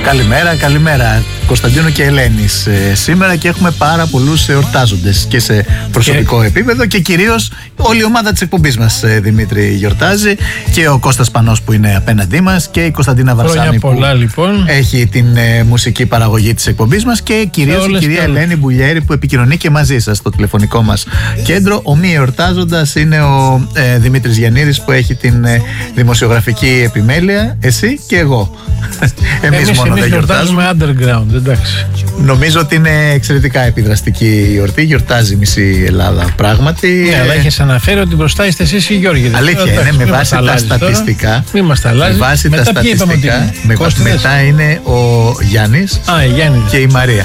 Καλημέρα Κωνσταντίνο και Ελένης σήμερα, και έχουμε πάρα πολλούς εορτάζοντες και σε προσωπικό επίπεδο και κυρίως όλη η ομάδα της εκπομπής μας, Δημήτρη, γιορτάζει, και ο Κώστας Πανός που είναι απέναντί μας και η Κωνσταντίνα Βαρσάμη που λοιπόν έχει την μουσική παραγωγή της εκπομπής μας, και κυρίως η κυρία Ελένη Μπουλιέρη που επικοινωνεί και μαζί σας στο τηλεφωνικό μας κέντρο. Ο μη εορτάζοντας είναι ο Δημήτρης Γιαννίδης που έχει την δημοσιογραφική επιμέλεια, εσύ και εγώ. Εμείς μόνο δεν γιορτάζουμε. Underground, εντάξει. Νομίζω ότι είναι εξαιρετικά επιδραστική η γιορτή. Γιορτάζει μισή Ελλάδα πράγματι. Ναι, αλλά έχεις αναφέρει ότι μπροστά είστε εσείς οι Γιώργοι. Αλήθεια είναι, με βάση τα στατιστικά. Μην μας τα αλλάζει. Με βάση τα στατιστικά. Μετά είναι ο Γιάννης και η Μαρία.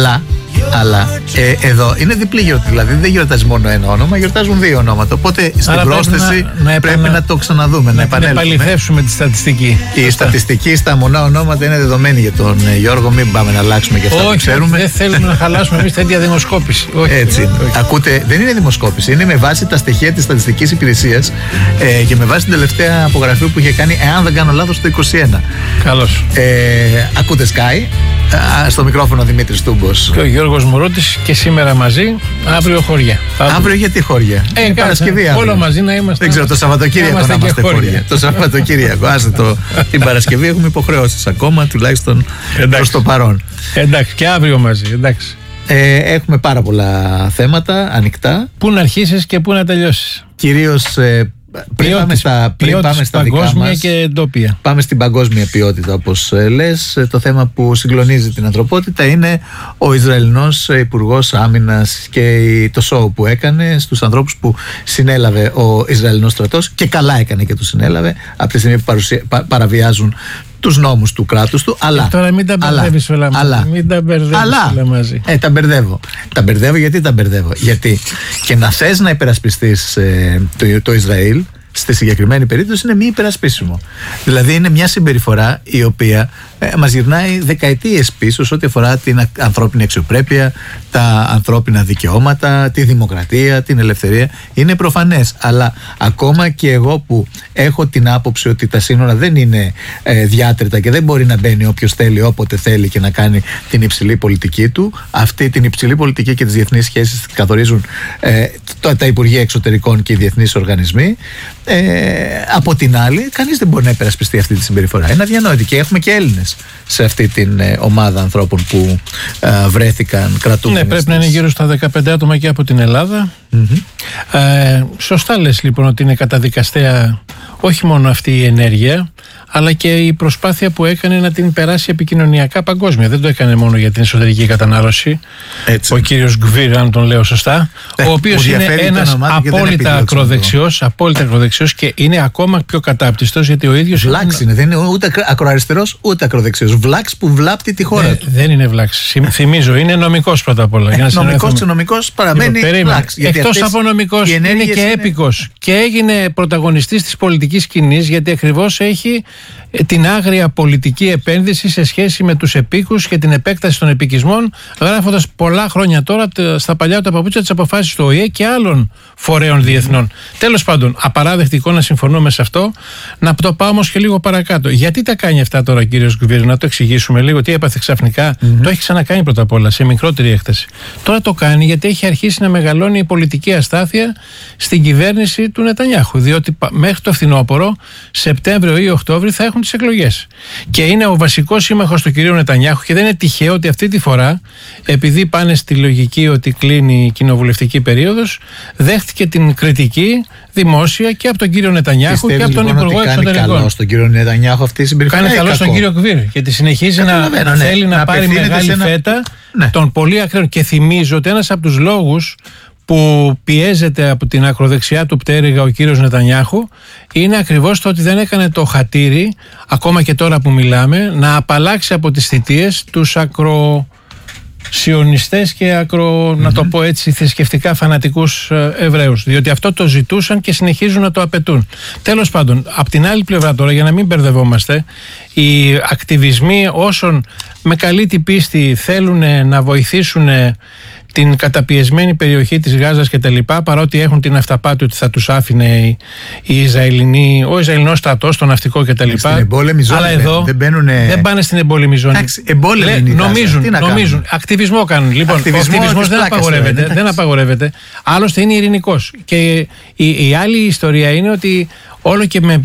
Αλλά εδώ είναι διπλή γιορτή, δηλαδή δεν γιορτάζει μόνο ένα όνομα, γιορτάζουν δύο ονόματα. Οπότε στην πρόσθεση πρέπει να το ξαναδούμε, να επαληθεύσουμε τη στατιστική. Η στατιστική στα μονά ονόματα είναι δεδομένη για τον Γιώργο, μην πάμε να αλλάξουμε και αυτά που ξέρουμε. Δεν θέλουμε να χαλάσουμε εμείς τέτοια δημοσκόπηση. Έτσι. Ακούτε, δεν είναι δημοσκόπηση, είναι με βάση τα στοιχεία της Στατιστικής Υπηρεσίας και με βάση την τελευταία απογραφή που είχε κάνει, εάν δεν κάνω λάθος, το 2021. Καλώς. Ακούτε Sky. Στο μικρόφωνο Δημήτρης Τούμπος και ο Γιώργος Μουρούτης, και σήμερα μαζί, αύριο χωριά. Αύριο γιατί χωριά? Παρασκευή αύριο. Όλο μαζί να είμαστε. Δεν ξέρω, το Σαββατοκύριακο να είμαστε χωριά. Το Σαββατοκύριακο, άστε την Παρασκευή έχουμε υποχρεώσεις ακόμα, τουλάχιστον προς το παρόν. Εντάξει, και αύριο μαζί, εντάξει. Έχουμε πάρα πολλά θέματα ανοιχτά. Πού να αρχίσεις και πού να τελειώσεις? Κυρίως πριν πάμε στα δικά μας, και εντόπια. Πάμε στην παγκόσμια ποιότητα, όπως λες. Το θέμα που συγκλονίζει την ανθρωπότητα είναι ο Ισραηλινός Υπουργός Άμυνας και το σόου που έκανε στους ανθρώπους που συνέλαβε ο Ισραηλινός στρατός, και καλά έκανε και τους συνέλαβε από τη στιγμή που παραβιάζουν τους νόμους του κράτους του. Αλλά τώρα μην τα μπερδεύεις όλα μαζί. Μην τα μπερδεύεις όλα μαζί. Τα μπερδεύω. Γιατί τα μπερδεύω? Γιατί και να θες να υπερασπιστείς το Ισραήλ, στη συγκεκριμένη περίπτωση είναι μη υπερασπίσιμο. Δηλαδή είναι μια συμπεριφορά η οποία μας γυρνάει δεκαετίες πίσω σε ό,τι αφορά την ανθρώπινη αξιοπρέπεια, τα ανθρώπινα δικαιώματα, τη δημοκρατία, την ελευθερία. Είναι προφανές, αλλά ακόμα και εγώ που έχω την άποψη ότι τα σύνορα δεν είναι διάτρητα και δεν μπορεί να μπαίνει όποιος θέλει όποτε θέλει και να κάνει την υψηλή πολιτική του, αυτή την υψηλή πολιτική και τις διεθνείς σχέσεις καθορίζουν τα Υπουργεία Εξωτερικών και οι διεθνείς οργανισμοί. Από την άλλη, κανείς δεν μπορεί να υπερασπιστεί αυτή τη συμπεριφορά. Είναι αδιανόητη, και έχουμε και Έλληνες σε αυτή την ομάδα ανθρώπων που βρέθηκαν κρατούμενοι. Ναι, πρέπει να είναι γύρω στα 15 άτομα και από την Ελλάδα. Σωστά λες λοιπόν ότι είναι καταδικαστέα όχι μόνο αυτή η ενέργεια, αλλά και η προσπάθεια που έκανε να την περάσει επικοινωνιακά παγκόσμια. Δεν το έκανε μόνο για την εσωτερική κατανάλωση. Έτσι. Ο κύριος Γκβίρ, αν τον λέω σωστά, ο οποίος είναι ένας απόλυτα ακροδεξιός και είναι ακόμα πιο κατάπτυστος, γιατί ο ίδιος. Βλάξ είναι, δεν είναι ούτε ακροαριστερός ούτε ακροδεξιός. Βλάξ που βλάπτει τη χώρα του. Δεν είναι βλάξ. Θυμίζω, είναι νομικός πρώτα απ' όλα. Νομικός παραμένει βλάξ. Εκτός από νομικός, είναι και έπικος. Και έγινε πρωταγωνιστής της πολιτικής σκηνής, γιατί ακριβώς έχει την άγρια πολιτική επένδυση σε σχέση με τους επίκους και την επέκταση των επικισμών, γράφοντας πολλά χρόνια τώρα στα παλιά του παπούτσια τις αποφάσεις του ΟΗΕ και άλλων φορέων διεθνών. Τέλος πάντων, απαράδεκτικό να συμφωνούμε σε αυτό. Να το πάω όμως και λίγο παρακάτω. Γιατί τα κάνει αυτά τώρα ο κύριος Γκουβίρ? Να το εξηγήσουμε λίγο. Τι έπαθε ξαφνικά? Το έχει ξανακάνει πρώτα απ' όλα σε μικρότερη έκταση. Τώρα το κάνει γιατί έχει αρχίσει να μεγαλώνει η πολιτική αστάθεια στην κυβέρνηση του Νετανιάχου. Διότι μέχρι το φθινόπωρο, Σεπτέμβριο ή Οκτώβριο, θα έχουν τις εκλογές. Και είναι ο βασικός σύμμαχος του κυρίου Νετανιάχου, και δεν είναι τυχαίο ότι αυτή τη φορά, επειδή πάνε στη λογική ότι κλείνει η κοινοβουλευτική περίοδος, δέχτηκε την κριτική δημόσια και από τον κύριο Νετανιάχου και από τον Υπουργό Εξωτερικών. Κάνει καλό στον κύριο Νετανιάχου αυτή η συμπεριφορά? Κάνει καλό στον κύριο Γκβίρ, γιατί συνεχίζει να θέλει να πάρει μεγάλη φέτα των πολύ ακραίων. Και θυμίζω ότι ένας από τους λόγους που πιέζεται από την ακροδεξιά του πτέρυγα ο κύριος Νετανιάχου είναι ακριβώς το ότι δεν έκανε το χατήρι, ακόμα και τώρα που μιλάμε, να απαλλάξει από τις θητείες τους ακροσιωνιστές και να το πω έτσι, θρησκευτικά φανατικούς Εβραίους, διότι αυτό το ζητούσαν και συνεχίζουν να το απαιτούν. Τέλος πάντων, από την άλλη πλευρά τώρα, για να μην μπερδευόμαστε, οι ακτιβισμοί όσων με καλή την πίστη θέλουν να βοηθήσουν την καταπιεσμένη περιοχή της Γάζας και τα λοιπά, παρότι έχουν την αυταπάτη ότι θα τους άφηνε ο Ισραηλινός στρατός, το ναυτικό και τα λοιπά. Στην εμπόλεμη ζώνη, αλλά εδώ δεν πάνε στην εμπόλεμη ζώνη. Νομίζουν. Ακτιβισμό κάνουν. Λοιπόν, ο ακτιβισμός δεν απαγορεύεται. Άλλωστε είναι ειρηνικός. Και η άλλη ιστορία είναι ότι όλο και με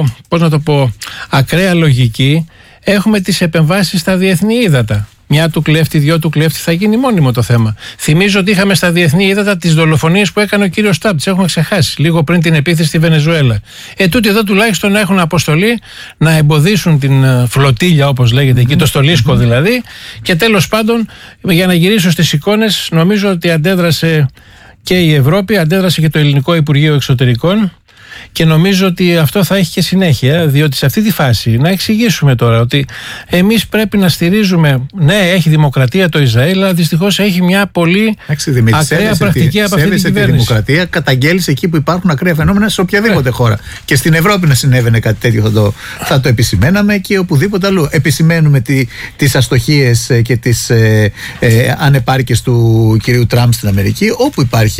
ακραία λογική έχουμε τις επεμβάσεις στα διεθνή ύδατα. Μια του κλέφτη, δυο του κλέφτη, θα γίνει μόνιμο το θέμα. Θυμίζω ότι είχαμε στα διεθνή ύδατα τις δολοφονίες που έκανε ο κύριος Σταμπ. Τις έχουμε ξεχάσει λίγο πριν την επίθεση στη Βενεζουέλα. Τούτοι εδώ τουλάχιστον έχουν αποστολή να εμποδίσουν την φλωτίλια, όπως λέγεται εκεί, το στολίσκο δηλαδή. Και τέλος πάντων, για να γυρίσω στις εικόνες, νομίζω ότι αντέδρασε και η Ευρώπη, αντέδρασε και το Ελληνικό Υπουργείο Εξωτερικών. Και νομίζω ότι αυτό θα έχει και συνέχεια, διότι σε αυτή τη φάση να εξηγήσουμε τώρα ότι εμείς πρέπει να στηρίζουμε. Ναι, έχει δημοκρατία το Ισραήλ, αλλά δυστυχώς έχει μια πολύ ακραία πρακτική από αυτή την κυβέρνηση. Τη δημοκρατία, καταγγέλεις εκεί που υπάρχουν ακραία φαινόμενα σε οποιαδήποτε χώρα. Και στην Ευρώπη να συνέβαινε κάτι τέτοιο θα το επισημαίναμε και οπουδήποτε αλλού. Επισημαίνουμε τις αστοχίες και τις ανεπάρκειες του κυρίου Τραμπ στην Αμερική. Όπου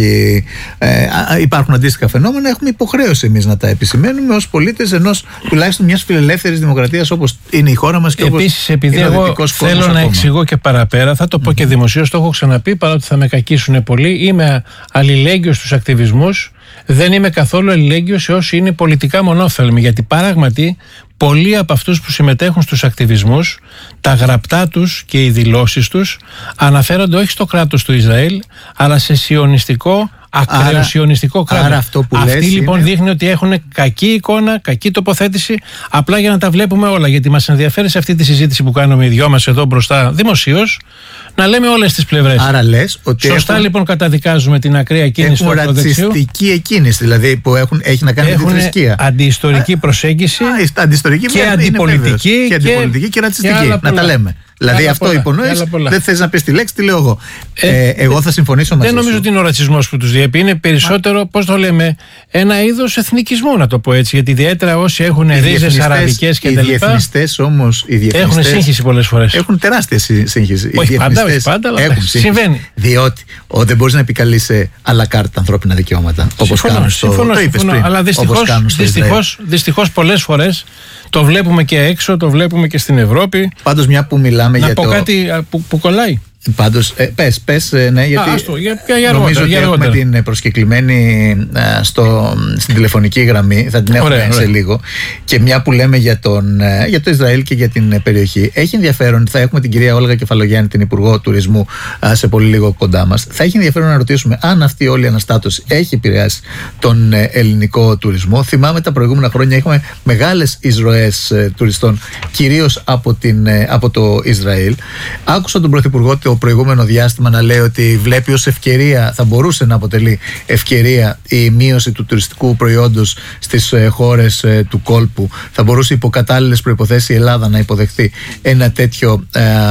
υπάρχουν αντίστοιχα φαινόμενα, έχουμε υποχρέωση εμείς να τα επισημαίνουμε ως πολίτες ενός τουλάχιστον μιας φιλελεύθερης δημοκρατίας όπως είναι η χώρα μας και όπως επίσης, επειδή είναι ο δυτικός κόσμος. Θέλω να εξηγώ και παραπέρα, θα το πω και δημοσίως, το έχω ξαναπεί, παρότι θα με κακίσουν πολύ. Είμαι αλληλέγγυος στους ακτιβισμούς, δεν είμαι καθόλου αλληλέγγυος σε όσοι είναι πολιτικά μονόφθαλμοι, γιατί πράγματι πολλοί από αυτούς που συμμετέχουν στους ακτιβισμούς, τα γραπτά τους και οι δηλώσεις τους αναφέρονται όχι στο κράτος του Ισραήλ, αλλά σε σιωνιστικό, ακραιοσιωνιστικό κράτος. Αυτή λοιπόν δείχνει ότι έχουν κακή εικόνα, κακή τοποθέτηση, απλά για να τα βλέπουμε όλα. Γιατί μας ενδιαφέρει σε αυτή τη συζήτηση που κάνουμε οι δυο μας εδώ μπροστά δημοσίως να λέμε όλες τις πλευρές. Άρα λες ότι σωστά λοιπόν καταδικάζουμε την ακραία κίνηση του ακροδεξιού. Ρατσιστική εκκίνηση, δηλαδή που έχει να κάνει με τη θρησκεία. Αντιιστορική προσέγγιση και αντιπολιτική και ρατσιστική. Να τα λέμε. Δηλαδή αυτό υπονοείς, δεν θες να πεις τη λέξη, τη λέω εγώ. Εγώ θα συμφωνήσω μαζί σου. Δεν νομίζω ότι είναι ο ρατσισμός που τους διέπει. Είναι περισσότερο, πώς το λέμε, ένα είδος εθνικισμού, να το πω έτσι. Γιατί ιδιαίτερα όσοι έχουν ρίζες αραβικές και τα λοιπά. Οι διεθνιστές όμως. Έχουν σύγχυση πολλές φορές. Έχουν τεράστια σύγχυση. Όχι πάντα, αλλά συμβαίνει. Διότι δεν μπορείς να επικαλείσαι à la carte τα ανθρώπινα δικαιώματα. Όπως κάνουν στο. Το είπες πριν. Αλλά δυστυχώς πολλές φορές. Το βλέπουμε και έξω, το βλέπουμε και στην Ευρώπη. Πάντως μια που μιλάμε να πω κάτι που κολλάει. Πάντως, πες, ναι, γιατί νομίζω ότι έχουμε την προσκεκλημένη στην τηλεφωνική γραμμή, θα την έχουμε σε λίγο. Και μια που λέμε για το Ισραήλ και για την περιοχή, έχει ενδιαφέρον, θα έχουμε την κυρία Όλγα Κεφαλογιάννη, την Υπουργό Τουρισμού, σε πολύ λίγο κοντά μας. Θα έχει ενδιαφέρον να ρωτήσουμε αν αυτή όλη η αναστάτωση έχει επηρεάσει τον ελληνικό τουρισμό. Θυμάμαι τα προηγούμενα χρόνια είχαμε μεγάλες εισρωές τουριστών, κυρίως από το Ισραήλ. Άκουσα τον Πρωθυπουργό το προηγούμενο διάστημα να λέει ότι βλέπει ως ευκαιρία, θα μπορούσε να αποτελεί ευκαιρία η μείωση του τουριστικού προϊόντος στις χώρες του κόλπου. Θα μπορούσε υπό κατάλληλες προϋποθέσεις η Ελλάδα να υποδεχθεί ένα τέτοιο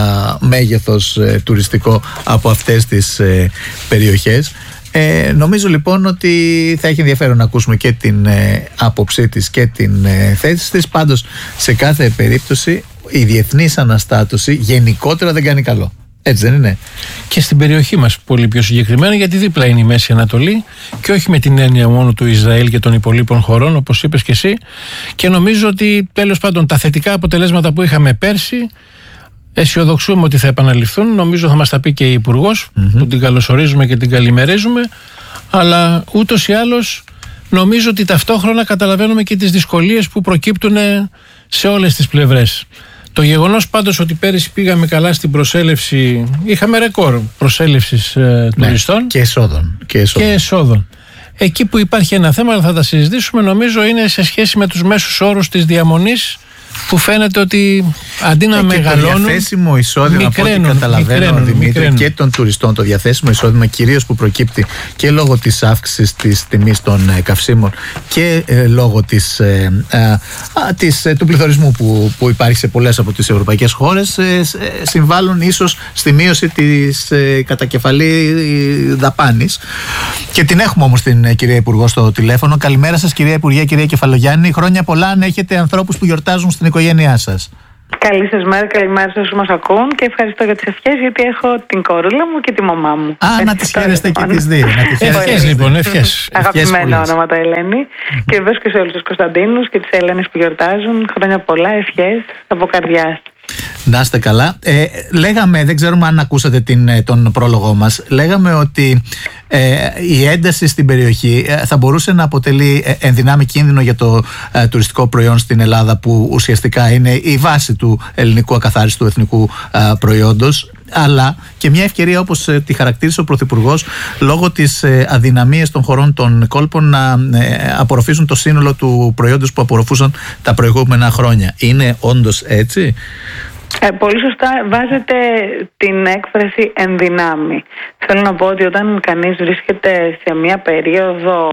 μέγεθος τουριστικό από αυτές τις περιοχές. Νομίζω λοιπόν ότι θα έχει ενδιαφέρον να ακούσουμε και την άποψή της και την θέση της. Πάντως σε κάθε περίπτωση η διεθνής αναστάτωση γενικότερα δεν κάνει καλό. Έτσι δεν είναι? Και στην περιοχή μας πολύ πιο συγκεκριμένα, γιατί δίπλα είναι η Μέση Ανατολή και όχι με την έννοια μόνο του Ισραήλ και των υπολείπων χωρών, όπως είπες και εσύ. Και νομίζω ότι τέλος πάντων τα θετικά αποτελέσματα που είχαμε πέρσι αισιοδοξούμε ότι θα επαναληφθούν. Νομίζω θα μας τα πει και η Υπουργός, που την καλωσορίζουμε και την καλημερίζουμε. Αλλά ούτως ή άλλως νομίζω ότι ταυτόχρονα καταλαβαίνουμε και τις δυσκολίες που προκύπτουν σε όλες τις πλευρές. Το γεγονός πάντως ότι πέρυσι πήγαμε καλά στην προσέλευση, είχαμε ρεκόρ προσέλευσης τουριστών και εσόδων. Εκεί που υπάρχει ένα θέμα, αλλά θα τα συζητήσουμε, νομίζω είναι σε σχέση με τους μέσους όρους της διαμονής, που φαίνεται ότι αντί να μεγαλώνουν, το διαθέσιμο εισόδημα, από ό,τι καταλαβαίνω, Δημήτρη, και των τουριστών, το διαθέσιμο εισόδημα κυρίως που προκύπτει και λόγω της αύξησης της τιμής των καυσίμων και λόγω του πληθωρισμού που υπάρχει σε πολλές από τις ευρωπαϊκές χώρες, συμβάλλουν ίσως στη μείωση της κατακεφαλή δαπάνης. Και την έχουμε όμως την κυρία Υπουργό στο τηλέφωνο. Καλημέρα σας κυρία Υπουργέ, κυρία Κεφαλογιάννη. Χρόνια πολλά αν έχετε ανθρώπους που γιορτάζουν στην οικογένειά σας. Καλή σας μέρα, καλημέρα σε όσους μας ακούν και ευχαριστώ για τις ευχές, γιατί έχω την κορούλα μου και τη μαμά μου. Να τις χαίρεστε και τις δύο. Ευχές λοιπόν, ευχές. Αγαπημένα όνοματα, Ελένη. Και βεβαίως και σε όλους τους Κωνσταντίνους και τις Ελένες που γιορτάζουν. Χρόνια πολλά, ευχές από καρδιάς. Να είστε καλά. Λέγαμε, δεν ξέρουμε αν ακούσατε τον πρόλογό μας, λέγαμε ότι η ένταση στην περιοχή θα μπορούσε να αποτελεί ενδυνάμει κίνδυνο για το τουριστικό προϊόν στην Ελλάδα, που ουσιαστικά είναι η βάση του ελληνικού ακαθάριστου εθνικού προϊόντος, αλλά και μια ευκαιρία, όπως τη χαρακτήρισε ο Πρωθυπουργός, λόγω της αδυναμίας των χωρών των κόλπων να απορροφήσουν το σύνολο του προϊόντος που απορροφούσαν τα προηγούμενα χρόνια. Είναι όντως έτσι? Πολύ σωστά βάζετε την έκφραση ενδυνάμει. Θέλω να πω ότι όταν κανείς βρίσκεται σε μια περίοδο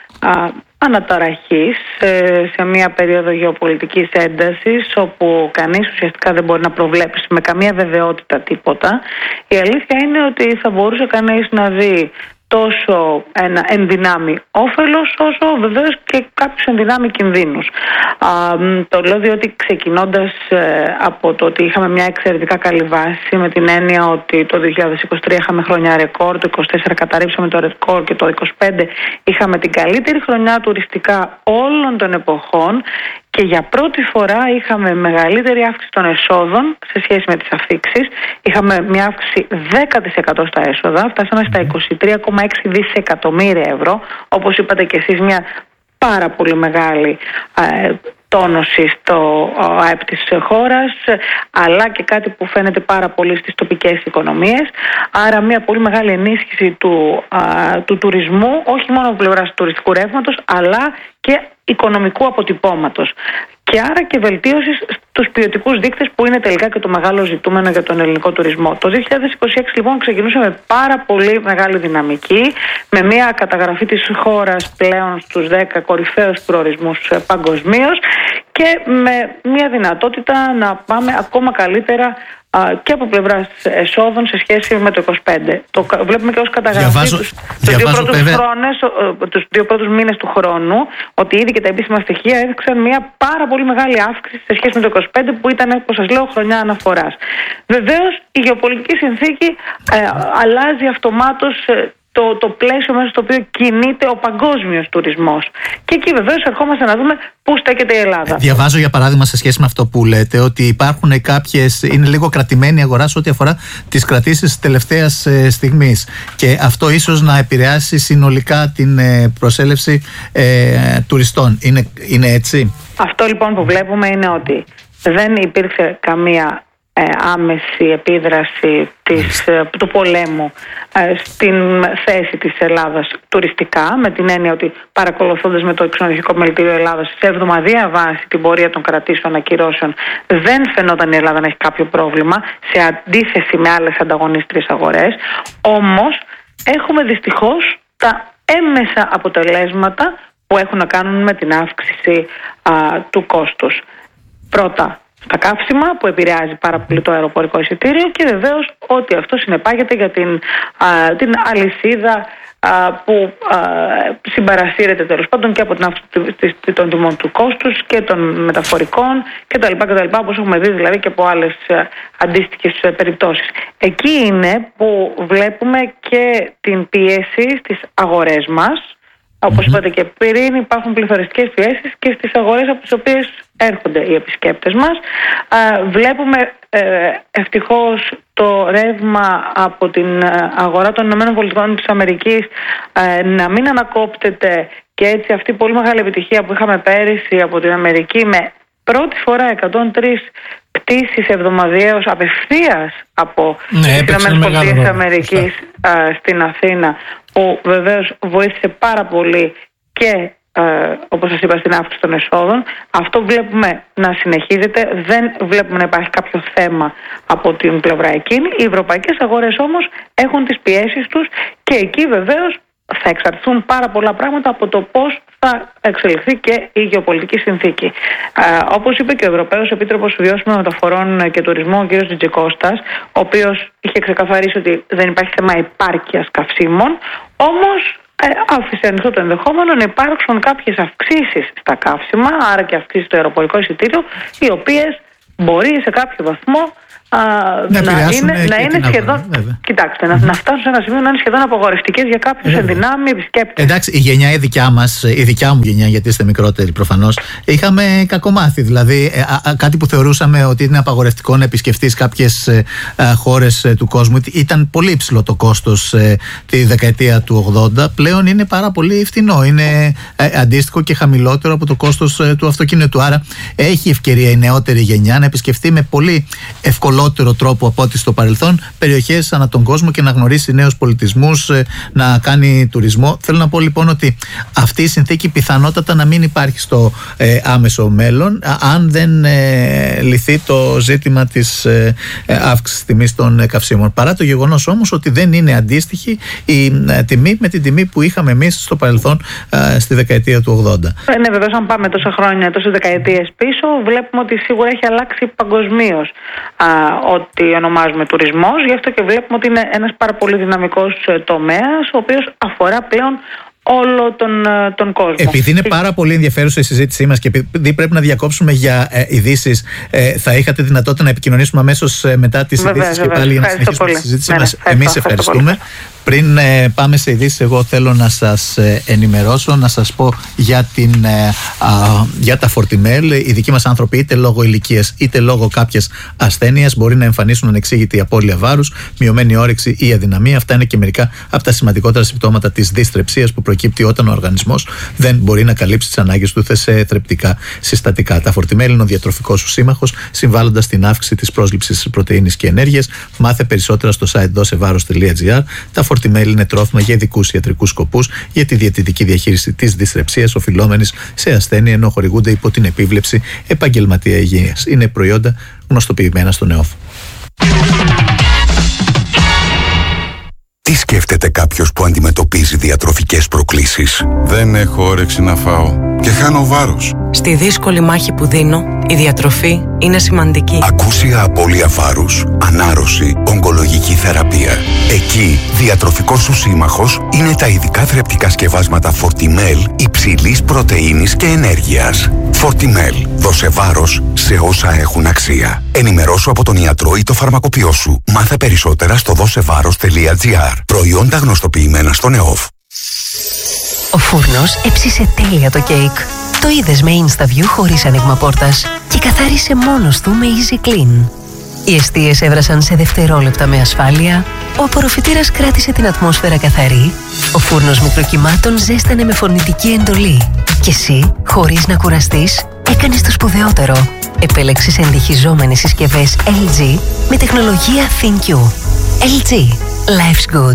αναταραχής, σε μια περίοδο γεωπολιτικής έντασης, όπου κανείς ουσιαστικά δεν μπορεί να προβλέψει με καμία βεβαιότητα τίποτα, η αλήθεια είναι ότι θα μπορούσε κανείς να δει τόσο ένα ενδυνάμει όφελος, όσο βεβαίως και κάποιους ενδυνάμει κινδύνους. Το λέω διότι ξεκινώντας από το ότι είχαμε μια εξαιρετικά καλή βάση, με την έννοια ότι το 2023 είχαμε χρονιά ρεκόρ, το 2024 καταρρύψαμε το ρεκόρ και το 2025 είχαμε την καλύτερη χρονιά τουριστικά όλων των εποχών, και για πρώτη φορά είχαμε μεγαλύτερη αύξηση των εσόδων σε σχέση με τις αφίξεις. Είχαμε μια αύξηση 10% στα έσοδα, φτάσαμε στα 23,6 δισεκατομμύρια ευρώ. Όπως είπατε και εσείς, μια πάρα πολύ μεγάλη τόνωση στο ΑΕΠ της χώρας, αλλά και κάτι που φαίνεται πάρα πολύ στις τοπικές οικονομίες. Άρα μια πολύ μεγάλη ενίσχυση του τουρισμού, όχι μόνο από πλευράς του τουριστικού ρεύματος, αλλά και οικονομικού αποτυπώματος. Και άρα και βελτίωση στους ποιοτικούς δείκτες, που είναι τελικά και το μεγάλο ζητούμενο για τον ελληνικό τουρισμό. Το 2026 λοιπόν ξεκινούσε με πάρα πολύ μεγάλη δυναμική, με μια καταγραφή της χώρας πλέον στους 10 κορυφαίους προορισμούς παγκοσμίως και με μια δυνατότητα να πάμε ακόμα καλύτερα και από πλευράς εσόδων σε σχέση με το 25. Το βλέπουμε και ως καταγραφή τους δύο πρώτους μήνες του χρόνου, ότι ήδη και τα επίσημα στοιχεία έδειξαν μια πάρα πολύ μεγάλη αύξηση σε σχέση με το 25, που ήταν, όπως σας λέω, χρονιά αναφοράς. Βεβαίως η γεωπολιτική συνθήκη αλλάζει αυτομάτως το πλαίσιο μέσα στο οποίο κινείται ο παγκόσμιος τουρισμός. Και εκεί βεβαίως ερχόμαστε να δούμε πού στέκεται η Ελλάδα. Διαβάζω για παράδειγμα, σε σχέση με αυτό που λέτε, ότι υπάρχουν κάποιες, είναι λίγο κρατημένη η αγορά σε ό,τι αφορά τις κρατήσεις τελευταίας στιγμής. Και αυτό ίσως να επηρεάσει συνολικά την προσέλευση τουριστών. Είναι έτσι? Αυτό λοιπόν που βλέπουμε είναι ότι δεν υπήρξε καμία άμεση επίδραση του πολέμου στην θέση της Ελλάδας τουριστικά, με την έννοια ότι παρακολουθώντας με το Ξενοδοχειακό Μελητήριο Ελλάδας σε εβδομαδιαία βάση την πορεία των κρατήσεων ακυρώσεων, δεν φαινόταν η Ελλάδα να έχει κάποιο πρόβλημα, σε αντίθεση με άλλες ανταγωνίστριες αγορές. Όμως έχουμε δυστυχώς τα έμμεσα αποτελέσματα που έχουν να κάνουν με την αύξηση του κόστους. Πρώτα, στα καύσιμα, που επηρεάζει πάρα πολύ το αεροπορικό εισιτήριο, και βεβαίως ότι αυτό συνεπάγεται για την αλυσίδα που συμπαρασύρεται τέλος πάντων και από την αύξηση των τιμών του κόστους και των μεταφορικών κτλ. Όπως έχουμε δει δηλαδή και από άλλες αντίστοιχες περιπτώσεις. Εκεί είναι που βλέπουμε και την πίεση στις αγορές μας. Όπως είπατε και πριν, υπάρχουν πληθωριστικές πιέσεις και στις αγορές από τις οποίες έρχονται οι επισκέπτες μας. Βλέπουμε ευτυχώς το ρεύμα από την αγορά των ΗΠΑ της Αμερικής να μην ανακόπτεται, και έτσι αυτή η πολύ μεγάλη επιτυχία που είχαμε πέρυσι από την Αμερική, με πρώτη φορά 103 πτήσεις εβδομαδιαίως απευθείας από τις ΗΠΑ στην Αθήνα, που βεβαίως βοήθησε πάρα πολύ και όπως σας είπα στην αύξηση των εσόδων. Αυτό βλέπουμε να συνεχίζεται, δεν βλέπουμε να υπάρχει κάποιο θέμα από την πλευρά εκείνη. Οι ευρωπαϊκές αγορές όμως έχουν τις πιέσεις τους, και εκεί βεβαίως θα εξαρτηθούν πάρα πολλά πράγματα από το πώς θα εξελιχθεί και η γεωπολιτική συνθήκη. Όπως είπε και ο Ευρωπαίος Επίτροπος Βιώσιμων Μεταφορών και Τουρισμού, ο κ. Τζιτζικώστας, ο οποίος είχε ξεκαθαρίσει ότι δεν υπάρχει θέμα επάρκειας καυσίμων, όμως άφησε ανοιχτό το ενδεχόμενο να υπάρξουν κάποιες αυξήσεις στα καύσιμα, άρα και αυξήσεις στο αεροπορικό εισιτήριο, οι οποίες μπορεί σε κάποιο βαθμό να είναι σχεδόν. Κοιτάξτε, να φτάσουν σε ένα σημείο να είναι σχεδόν απαγορευτικές για κάποιους ενδυνάμει επισκέπτες. Εντάξει, η γενιά η δικιά μου γενιά, γιατί είστε μικρότεροι προφανώς, είχαμε κακομάθει. Δηλαδή, κάτι που θεωρούσαμε ότι είναι απαγορευτικό να επισκεφτείς κάποιες χώρες του κόσμου, ήταν πολύ υψηλό το κόστος τη δεκαετία του 80. Πλέον είναι πάρα πολύ φθηνό. Είναι αντίστοιχο και χαμηλότερο από το κόστος του αυτοκίνητου. Άρα, έχει ευκαιρία η νεότερη γενιά να επισκεφτεί με πολύ ευκολότερο τρόπο από ό,τι στο παρελθόν περιοχές ανά τον κόσμο και να γνωρίσει νέους πολιτισμούς, να κάνει τουρισμό. Θέλω να πω λοιπόν ότι αυτή η συνθήκη πιθανότατα να μην υπάρχει στο άμεσο μέλλον, αν δεν λυθεί το ζήτημα της αύξησης τιμής των καυσίμων. Παρά το γεγονός όμως ότι δεν είναι αντίστοιχη η τιμή με την τιμή που είχαμε εμείς στο παρελθόν στη δεκαετία του 80. Ναι, βεβαίως, αν πάμε τόσα χρόνια, τόσες δεκαετίες πίσω, βλέπουμε ότι σίγουρα έχει αλλάξει παγκοσμίως ό,τι ονομάζουμε τουρισμός. Γι' αυτό και βλέπουμε ότι είναι ένας πάρα πολύ δυναμικός τομέας, ο οποίος αφορά πλέον όλο τον κόσμο. Επειδή είναι πάρα πολύ ενδιαφέρουσα η συζήτησή μας και επειδή πρέπει να διακόψουμε για ειδήσεις, θα είχατε δυνατότητα να επικοινωνήσουμε αμέσως μετά τις ειδήσεις και πάλι για να συνεχίσουμε τη συζήτησή μας. Εμείς ευχαριστούμε. Πριν πάμε σε ειδήσεις, εγώ θέλω να σας ενημερώσω, να σας πω για τα Fortimail. Οι δικοί μας άνθρωποι, είτε λόγω ηλικίας είτε λόγω κάποιας ασθένειας, μπορεί να εμφανίσουν ανεξήγητη απώλεια βάρους, μειωμένη όρεξη ή αδυναμία. Αυτά είναι και μερικά από τα σημαντικότερα συμπτώματα της δυστρεψίας που προκύπτει όταν ο οργανισμός δεν μπορεί να καλύψει τις ανάγκες του σε θρεπτικά συστατικά. Τα Fortimail είναι ο διατροφικός σου σύμμαχος, συμβάλλοντας στην αύξηση της πρόσληψης πρωτεΐνης και ενέργειας. Μάθε περισσότερα στο site dosevaros.gr. Τα Fortimail είναι τρόφιμα για ειδικούς ιατρικούς σκοπούς για τη διαιτητική διαχείριση της δυστρεψίας, οφειλόμενης σε ασθένεια, ενώ χορηγούνται υπό την επίβλεψη επαγγελματία υγείας. Είναι προϊόντα γνωστοποιημένα στον ΕΟΦ. Τι σκέφτεται κάποιος που αντιμετωπίζει διατροφικές προκλήσεις? Δεν έχω όρεξη να φάω και χάνω βάρος. Στη δύσκολη μάχη που δίνω, η διατροφή είναι σημαντική. Ακούσια απώλεια βάρους, ανάρρωση, ογκολογική θεραπεία. Εκεί, διατροφικός σου σύμμαχος είναι τα ειδικά θρεπτικά σκευάσματα Fortimail υψηλής πρωτεΐνης και ενέργειας. Fortimail. Δώσε βάρος σε όσα έχουν αξία. Ενημερώσου από τον ιατρό ή το φαρμακοποιό σου. Μάθε περισσότερα στο dosevaros.gr. Προϊόντα γνωστοποιημένα στον ΕΟΦ. Ο φούρνος έψισε τέλεια το κέικ. Το είδες με InstaView χωρίς άνοιγμα πόρτας και καθάρισε μόνος του με Easy Clean. Οι εστίες έβρασαν σε δευτερόλεπτα με ασφάλεια, ο απορροφητήρας κράτησε την ατμόσφαιρα καθαρή, ο φούρνος μικροκυμάτων ζέστανε με φωνητική εντολή και εσύ, χωρίς να κουραστείς, έκανες το σπουδαιότερο. Επέλεξες ενδυχιζόμενες συσκευές LG με τεχνολογία ThinQ. LG. Life's good.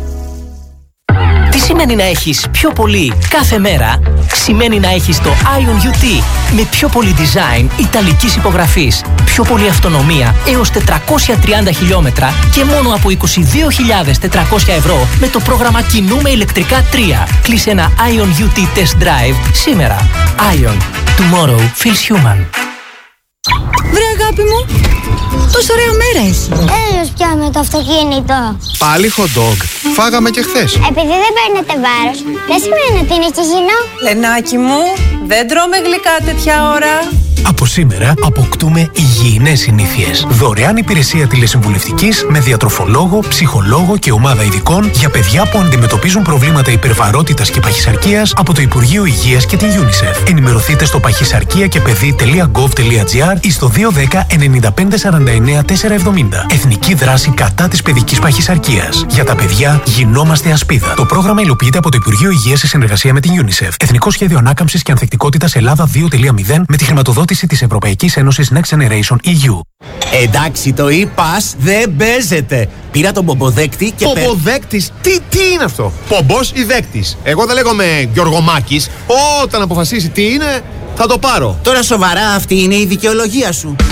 Τι σημαίνει να έχεις πιο πολύ κάθε μέρα? Σημαίνει να έχεις το Ion UT με πιο πολύ design ιταλικής υπογραφής, πιο πολύ αυτονομία έως 430 χιλιόμετρα και μόνο από 22.400 ευρώ με το πρόγραμμα Κινούμε ηλεκτρικά 3. Κλείσε ένα Ion UT Test Drive σήμερα. Ion. Tomorrow feels human. Βρε αγάπη μου, τόσο ωραία μέρα έχει. Έλος πια με το αυτοκίνητο. Πάλι hot dog. Φάγαμε και χθες. Επειδή δεν παίρνετε βάρος, δεν σημαίνει ότι είναι και υγιεινό. Λενάκι μου, δεν τρώμε γλυκά τέτοια ώρα. Από σήμερα αποκτούμε υγιεινές συνήθειες. Δωρεάν υπηρεσία τηλεσυμβουλευτικής με διατροφολόγο, ψυχολόγο και ομάδα ειδικών για παιδιά που αντιμετωπίζουν προβλήματα υπερβαρότητας και παχυσαρκίας από το Υπουργείο Υγείας και την UNICEF. Ενημερωθείτε στο παχυσαρκία-και-παιδί.gov.gr ή στο 210 95 49 470. Εθνική δράση κατά της παιδικής παχυσαρκίας. Για τα παιδιά γινόμαστε ασπίδα. Το πρόγραμμα υλοποιείται από το Υπουργείο Υγείας σε συνεργασία με την UNICEF. Εθνικό Σχέδιο Ανάκαμψης και Ανθεκτικότητας Ελλάδα 2.0 με τη χρηματοδότηση της Ευρωπαϊκής Ένωσης Next Generation EU. Εντάξει, το e-pass δεν παίζεται. Πήρα τον πομποδέκτη και... Πομποδέκτης? Τι είναι αυτό? Πομπός ή δέκτης? Εγώ δεν λέγομαι Γιωργομάκης. Όταν αποφασίσει τι είναι, θα το πάρω. Τώρα σοβαρά, αυτή είναι η δικαιολογία σου?